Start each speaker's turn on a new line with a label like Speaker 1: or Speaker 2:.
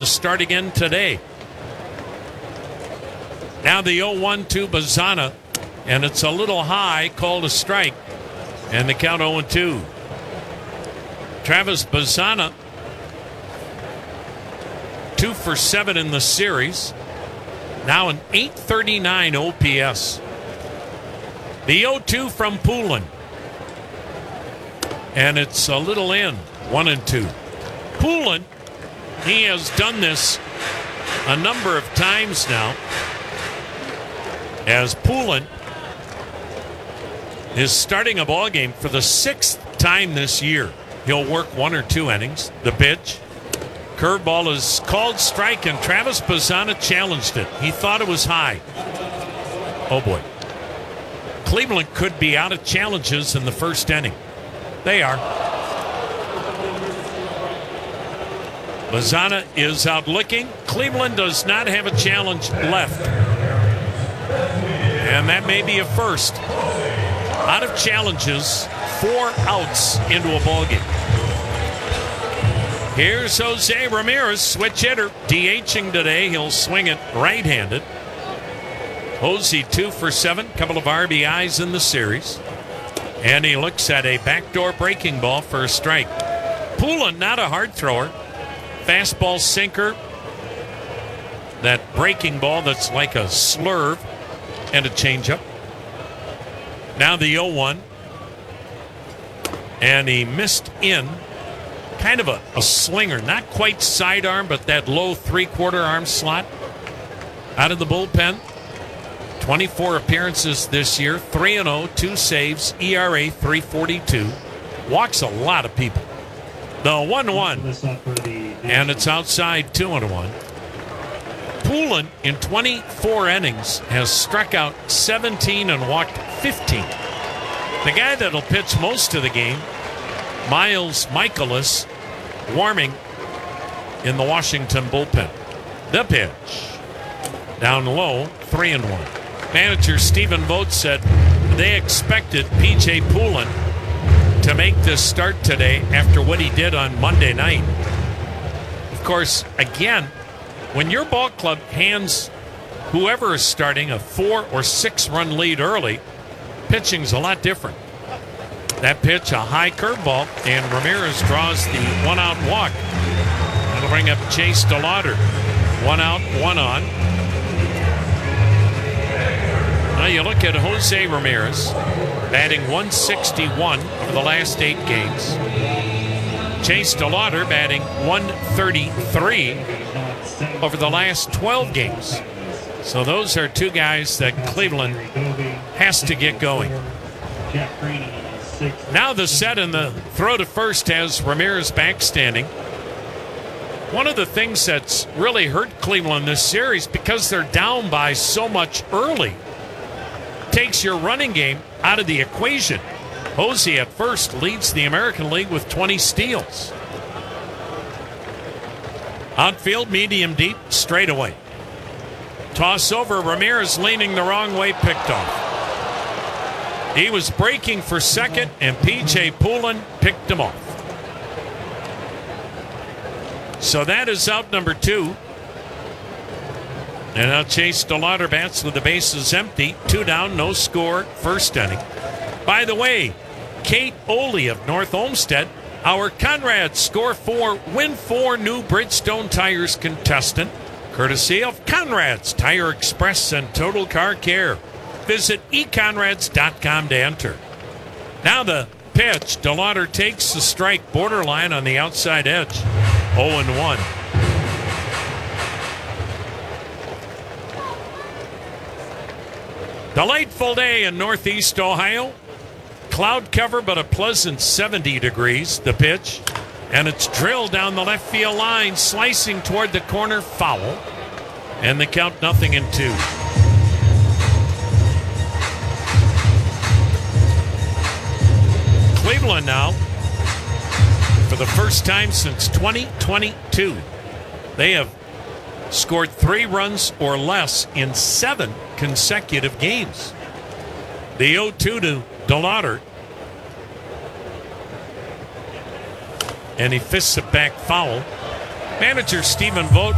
Speaker 1: start again today. Now the 0-1 to Bazana, and it's a little high, called a strike, and the count 0-2. Travis Bazana, 2 for 7 in the series, now an .839 OPS. The 0-2 from Poulin, and it's a little in, 1-2. Poulin, he has done this a number of times now, as Poulin is starting a ball game for the 6th time this year. He'll work 1 or 2 innings. The pitch, curveball is called strike, and Travis Bazana challenged it. He thought it was high. Oh boy. Cleveland could be out of challenges in the first inning. They are. Bazana is out looking. Cleveland does not have a challenge left. And that may be a first. Out of challenges, 4 outs into a ball game. Here's Jose Ramirez, switch hitter, DHing today. He'll swing it right-handed. Jose 2 for 7, couple of RBIs in the series. And he looks at a backdoor breaking ball for a strike. Poulin, not a hard thrower. Fastball sinker. That breaking ball that's like a slurve. And a changeup. Now the 0-1. And he missed in. Kind of a slinger. Not quite sidearm, but that low 3/4 arm slot. Out of the bullpen. 24 appearances this year. 3-0, 2 saves. ERA 3.42. Walks a lot of people. The 1-1. And it's outside 2-1. Poulin, in 24 innings, has struck out 17 and walked 15. The guy that'll pitch most of the game, Miles Michaelis, warming in the Washington bullpen. The pitch. Down low, 3-1. Manager Stephen Vogt said they expected P.J. Poulin to make this start today after what he did on Monday night. Of course, again, when your ball club hands whoever is starting a 4 or 6 run lead early, pitching's a lot different. That pitch, a high curveball, and Ramirez draws the 1-out walk. That'll bring up Chase DeLauder. 1 out, 1 on. Now you look at Jose Ramirez, batting .161 over the last 8 games. Chase DeLauder batting .133 over the last 12 games. So those are 2 guys that Cleveland has to get going. Now the set and the throw to first has Ramirez back standing. One of the things that's really hurt Cleveland this series, because they're down by so much early, takes your running game out of the equation. Jose at first leads the American League with 20 steals. Outfield, medium deep, straight away. Toss over, Ramirez leaning the wrong way, picked off. He was breaking for second, and P.J. Poulin picked him off. So that is out number 2. And now Chase DeLauder bats with the bases empty. 2 down, no score, first inning. By the way, Kate Oley of North Olmsted, our Conrad Score 4, Win 4 new Bridgestone Tires contestant, courtesy of Conrad's Tire Express and Total Car Care. Visit econrads.com to enter. Now the pitch. DeLauder takes the strike, borderline on the outside edge. 0-1. Delightful day in Northeast Ohio. Cloud cover, but a pleasant 70 degrees. The pitch. And it's drilled down the left field line, slicing toward the corner, foul. And the count 0-2. Cleveland now, for the first time since 2022, they have scored 3 runs or less in 7 consecutive games. The 0-2 to DeLauder. And he fists it back foul. Manager Stephen Vogt